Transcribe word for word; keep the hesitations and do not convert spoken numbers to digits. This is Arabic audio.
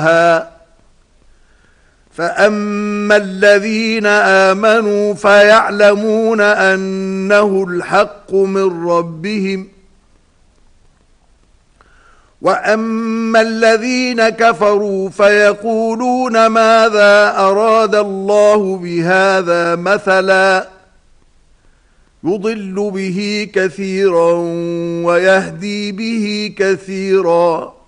فأما الذين آمنوا فيعلمون أنه الحق من ربهم وأما الذين كفروا فيقولون ماذا أراد الله بهذا مثلا يضل به كثيرا ويهدي به كثيرا